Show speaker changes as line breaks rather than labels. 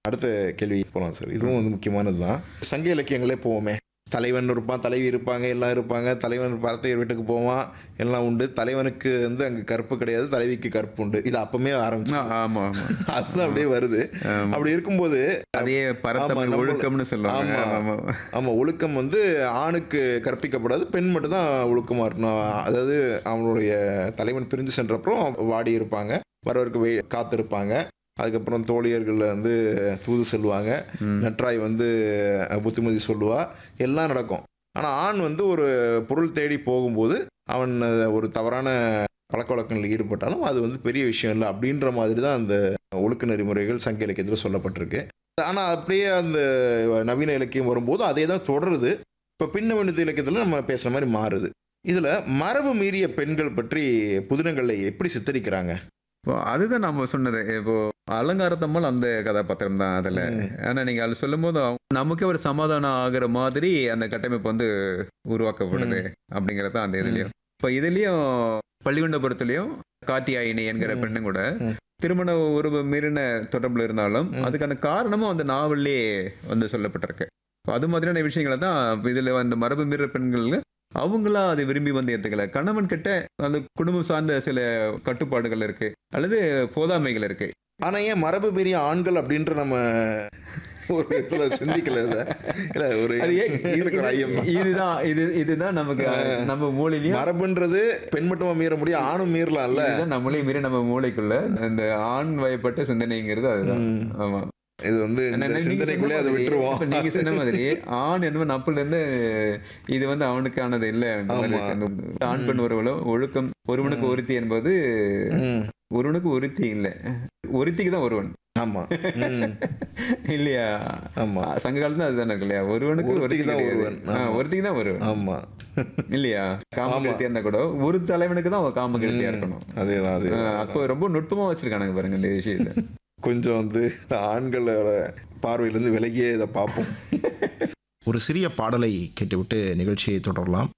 அடுத்த கேள்வி போகலாம் சார். இதுவும் வந்து முக்கியமானது தான். சங்க இலக்கியங்களே போவோமே, தலைவன் இருப்பான், தலைவி இருப்பாங்க, எல்லாம் இருப்பாங்க. தலைவன் பரத்தையர் வீட்டுக்கு போவான், எல்லாம் உண்டு. தலைவனுக்கு வந்து அங்கே கற்பு கிடையாது, தலைவிக்கு கற்பு உண்டு. இது அப்பமே ஆரம்பிச்சு
ஆமா ஆமா
அதுதான் அப்படியே வருது. அப்படி இருக்கும்போது
அதே பரத்தமிழ்
நம்ம
ஒழுக்கம்னு சொல்லுவாங்க.
ஆமா.
ஆமா
ஆமா, ஒழுக்கம் வந்து ஆணுக்கு கற்பிக்கப்படாது, பெண் மட்டும் தான் ஒழுக்கமா இருக்கணும். அதாவது அவனுடைய தலைவன் பிரிஞ்சு சென்றப்புறம் வாடி இருப்பாங்க, வரவருக்கு காத்திருப்பாங்க. அதுக்கப்புறம் தோழியர்கள் வந்து தூது செல்வாங்க, நற்றாய் வந்து புத்திமதி சொல்லுவா, எல்லாம் நடக்கும். ஆனால் ஆண் வந்து ஒரு பொருள் தேடி போகும்போது அவன் ஒரு தவறான பழக்க வழக்கங்களில் ஈடுபட்டாலும் அது வந்து பெரிய விஷயம் இல்லை அப்படின்ற மாதிரி தான் அந்த ஒழுக்க நெறிமுறைகள் சங்க இலக்கியத்தில் சொல்லப்பட்டிருக்கு. ஆனால் அப்படியே அந்த நவீன இலக்கியம் வரும்போது அதே தான் தொடருது. இப்போ பின்னவனித இலக்கியத்தில் நம்ம பேசுகிற மாதிரி மாறுது. இதில் மரபு மீறிய பெண்கள் பற்றி புதினங்களை எப்படி சித்தரிக்கிறாங்க?
இப்போ அதுதான் நம்ம சொன்னது. இப்போ அலங்காரத்தம்மாள் அந்த கதாபாத்திரம் தான் அதில். ஆனால் நீங்கள் அது சொல்லும் போது நமக்கே ஒரு சமாதானம் ஆகிற மாதிரி அந்த கட்டமைப்பு வந்து உருவாக்கப்படுது அப்படிங்கிறது தான் அந்த இதுலேயும். இப்போ இதுலேயும் பள்ளிகுண்டபுரத்துலேயும் காத்தியாயினி என்கிற பெண்ணும் கூட திருமண ஒரு மீறின தொடர்பில் இருந்தாலும் அதுக்கான காரணமும் அந்த நாவல்லே வந்து சொல்லப்பட்டிருக்கு. அது மாதிரியான விஷயங்களை தான் இதில் அந்த மரபு மீற பெண்கள் அவங்களா அதை விரும்பி வந்து ஏற்றுக்கல. கணவன் கிட்ட அந்த குடும்பம் சார்ந்த சில கட்டுப்பாடுகள் இருக்கு அல்லது போதாமைகள் இருக்கு.
ஆனா ஏன் மரபு மீறிய ஆண்கள் அப்படின்ற நம்ம ஒரு இடத்துல சிந்திக்கல?
இதுதான் நமக்கு நம்ம மூளையிலயும்
மரபுன்றது பெண் மட்டுமா மீற முடியும், ஆணும் மீறலாம்ல.
நம்மளையும் மீறி நம்ம மூளைக்குள்ள அந்த ஆண் வயப்பட்ட சிந்தனைங்கிறது அதுதான். ஆமா,
இது வந்து சிந்தனைக்குள்ளே அதை விட்டுருவோம்.
நீங்க சொன்ன மாதிரி ஆண் என்ன நப்புல இருந்து இது வந்து அவனுக்கானது இல்லை. ஆண் பெண் உறவுல ஒழுக்கம் ஒருவனுக்கு ஒருத்தி என்பது ஒருவனுக்கு ஒருத்தி இல்லை, ஒருத்திக்கு தான் ஒருவன்.
ஆமா
இல்லையா?
ஆமா,
சங்க காலத்துல அதுதானே இருக்கு இல்லையா? ஒருவனுக்கு ஒருத்திக்கு தான் ஒருவன், ஒருத்திக்கு தான் ஒருவன்.
ஆமா
இல்லையா? காமகெழுத்தியா இருந்தா கூட ஒரு தலைவனுக்கு தான் அவன் காமகெழுத்தியா இருக்கணும்.
அதேதான்.
அப்போ ரொம்ப நுட்பமா வச்சிருக்கானுங்க பாருங்க இந்த விஷயத்தை.
கொஞ்சம் வந்து ஆண்களோட பார்வையிலிருந்து விலகியே இதை பார்ப்போம். ஒரு சிறிய பாடலை கேட்டுவிட்டு நிகழ்ச்சியை தொடரலாம்.